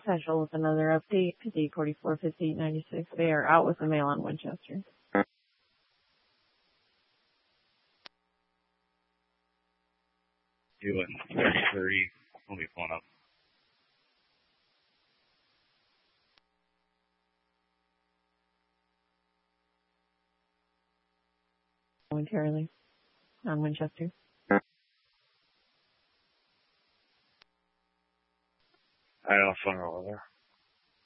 Central with another update. 5844, 5896. They are out with the mail on Winchester. Do it. 30. We'll be pulling up. Momentarily on Winchester. I don't phone over there.